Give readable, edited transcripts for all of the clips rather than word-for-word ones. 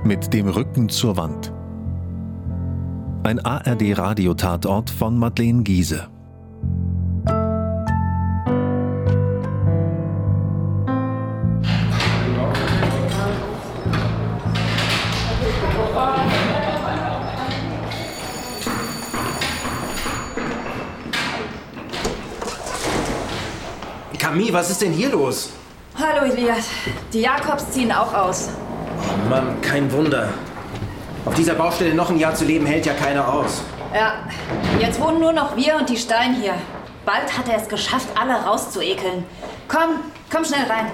Mit dem Rücken zur Wand. Ein ARD-Radiotatort von Madeleine Giese. Camille, was ist denn hier los? Hallo Elias, die Jakobs ziehen auch aus. Oh Mann, kein Wunder. Auf dieser Baustelle noch ein Jahr zu leben, hält ja keiner aus. Ja, jetzt wohnen nur noch wir und die Stein hier. Bald hat er es geschafft, alle rauszuekeln. Komm schnell rein.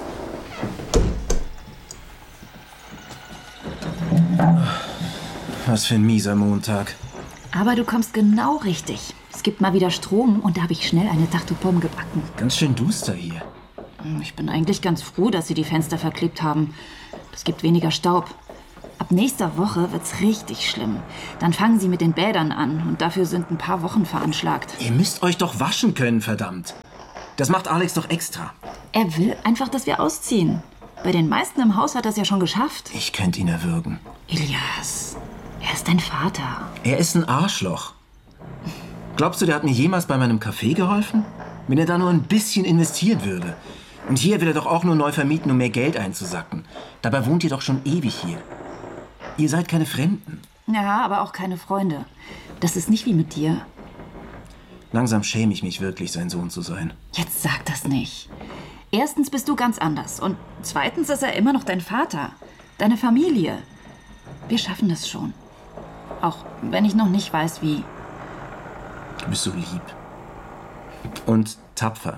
Was für ein mieser Montag. Aber du kommst genau richtig. Es gibt mal wieder Strom und da habe ich schnell eine Tarte Pomme gebacken. Ganz schön duster hier. Ich bin eigentlich ganz froh, dass sie die Fenster verklebt haben. Es gibt weniger Staub. Ab nächster Woche wird's richtig schlimm. Dann fangen sie mit den Bädern an und dafür sind ein paar Wochen veranschlagt. Ihr müsst euch doch waschen können, verdammt. Das macht Alex doch extra. Er will einfach, dass wir ausziehen. Bei den meisten im Haus hat er es ja schon geschafft. Ich könnte ihn erwürgen. Elias, er ist dein Vater. Er ist ein Arschloch. Glaubst du, der hat mir jemals bei meinem Café geholfen? Wenn er da nur ein bisschen investieren würde. Und hier will er doch auch nur neu vermieten, um mehr Geld einzusacken. Dabei wohnt ihr doch schon ewig hier. Ihr seid keine Fremden. Ja, aber auch keine Freunde. Das ist nicht wie mit dir. Langsam schäme ich mich wirklich, sein Sohn zu sein. Jetzt sag das nicht. Erstens bist du ganz anders. Und zweitens ist er immer noch dein Vater. Deine Familie. Wir schaffen das schon. Auch wenn ich noch nicht weiß, wie. Du bist so lieb. Und tapfer.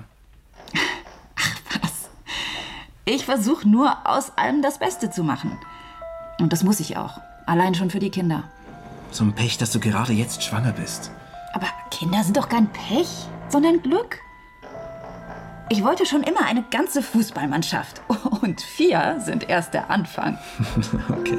Was? Ich versuche nur, aus allem das Beste zu machen. Und das muss ich auch. Allein schon für die Kinder. So ein Pech, dass du gerade jetzt schwanger bist. Aber Kinder sind doch kein Pech, sondern Glück. Ich wollte schon immer eine ganze Fußballmannschaft. Und 4 sind erst der Anfang. Okay.